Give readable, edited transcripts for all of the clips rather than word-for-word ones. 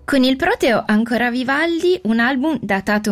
Con il Proteo ancora Vivaldi, un album datato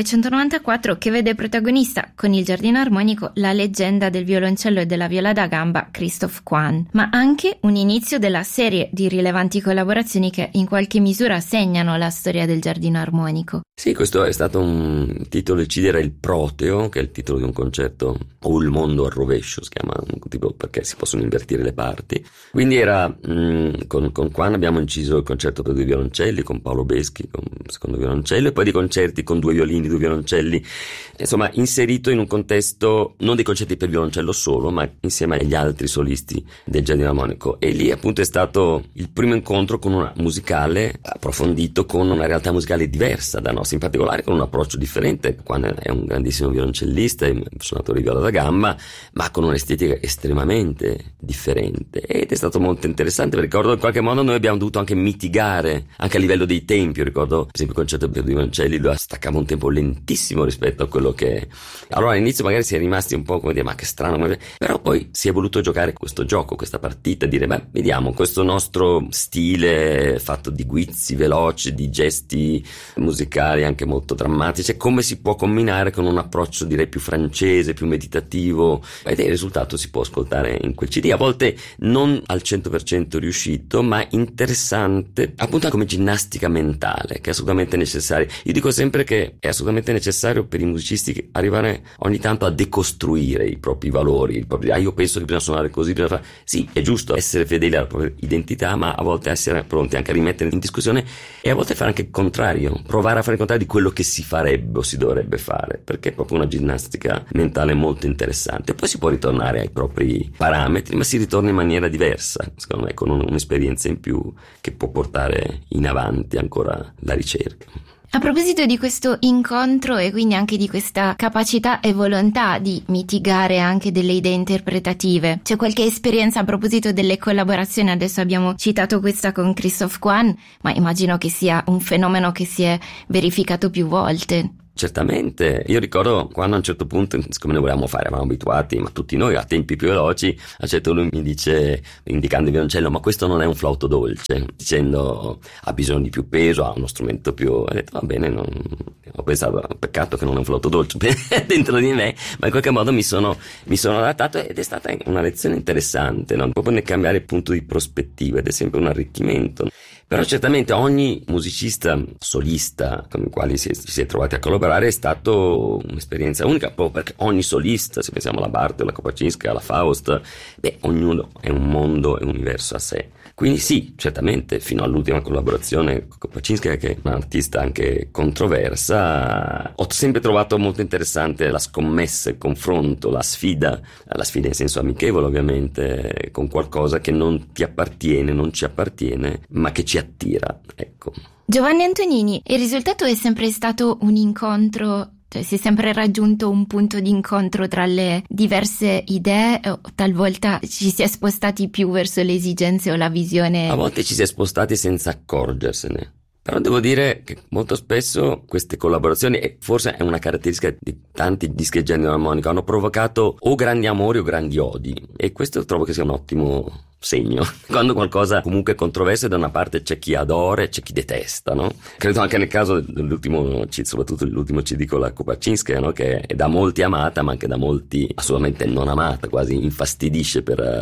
1994 che vede protagonista con il Giardino Armonico la leggenda del violoncello e della viola da gamba Christoph Kwan, ma anche un inizio della serie di rilevanti collaborazioni che in qualche misura segnano la storia del Giardino Armonico. Sì, questo è stato un titolo, era il Proteo, che è il titolo di un concerto, o Il mondo al rovescio si chiama, tipo perché si possono invertire le parti. Quindi era con Kwan abbiamo inciso il concerto per 2 violoncelli, con Paolo Beschi con secondo violoncello, e poi dei concerti con 2 violini, 2 violoncelli, insomma inserito in un contesto non dei concerti per violoncello solo, ma insieme agli altri solisti del Giardino Armonico. E lì appunto è stato il primo incontro con una musicale approfondito, con una realtà musicale diversa da nostra, in particolare con un approccio differente. Kwan è un grandissimo violoncellista e suonatore di viola da gamba, ma con un'estetica estremamente differente, ed è stato molto interessante. Ricordo in qualche modo noi abbiamo dovuto anche mitigare anche a livello dei tempi. Io ricordo per esempio il concerto per 2 violoncelli, lo staccava un tempo lentissimo rispetto a quello che allora all'inizio magari si è rimasti un po' come dire ma che strano, però poi si è voluto giocare questo gioco, questa partita, dire beh vediamo questo nostro stile fatto di guizzi veloci, di gesti musicali anche molto drammatici, come si può combinare con un approccio direi più francese, più meditativo, ed il risultato si può ascoltare in quel CD, a volte non al 100% riuscito, ma interessante appunto come ginnastica mentale, che è assolutamente necessaria. Io dico sempre che è assolutamente necessario per i musicisti arrivare ogni tanto a decostruire i propri valori, io penso che bisogna suonare così, bisogna fare. Sì, è giusto essere fedeli alla propria identità, ma a volte essere pronti anche a rimettere in discussione e a volte fare anche il contrario, provare a fare il contrario di quello che si farebbe o si dovrebbe fare, perché è proprio una ginnastica mentale molto interessante. Poi si può ritornare ai propri parametri, ma si ritorna in maniera diversa, secondo me, con un'esperienza in più che può portare in avanti ancora la ricerca. A proposito di questo incontro e quindi anche di questa capacità e volontà di mitigare anche delle idee interpretative, c'è qualche esperienza a proposito delle collaborazioni? Adesso abbiamo citato questa con Christoph Kwan, ma immagino che sia un fenomeno che si è verificato più volte. Certamente, io ricordo quando a un certo punto, siccome noi volevamo fare, eravamo abituati, ma tutti noi a tempi più veloci, a un certo punto lui mi dice, indicando il violoncello, ma questo non è un flauto dolce, dicendo ha bisogno di più peso, ha uno strumento più. Ho detto va bene, ho pensato, peccato che non è un flauto dolce dentro di me, ma in qualche modo mi sono adattato, ed è stata una lezione interessante, no? Proprio nel cambiare punto di prospettiva, ed è sempre un arricchimento. Però certamente ogni musicista solista con i quali si è trovati a collaborare è stato un'esperienza unica, proprio perché ogni solista, se pensiamo alla Bartók, alla Kopaczynska, alla Faust, ognuno è un mondo, è un universo a sé. Quindi sì, certamente, fino all'ultima collaborazione con Kopaczynska, che è un'artista anche controversa, ho sempre trovato molto interessante la scommessa, il confronto, la sfida in senso amichevole ovviamente, con qualcosa che non ti appartiene, non ci appartiene, ma che ci attira, ecco. Giovanni Antonini, il risultato è sempre stato un incontro, cioè si è sempre raggiunto un punto di incontro tra le diverse idee, o talvolta ci si è spostati più verso le esigenze o la visione? A volte ci si è spostati senza accorgersene. Però devo dire che molto spesso queste collaborazioni, e forse è una caratteristica di tanti dischi del Giardino Armonico, hanno provocato o grandi amori o grandi odi, e questo trovo che sia un ottimo segno. Quando qualcosa comunque è controverso, da una parte c'è chi adora e c'è chi detesta, no? Credo anche nel caso dell'ultimo, soprattutto l'ultimo CD con la Kopaczynska, no? Che è da molti amata, ma anche da molti assolutamente non amata, quasi infastidisce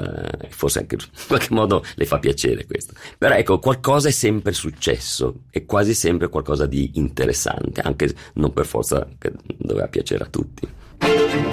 forse anche in qualche modo le fa piacere questo. Però ecco, qualcosa è sempre successo, è quasi sempre qualcosa di interessante, anche non per forza che doveva piacere a tutti.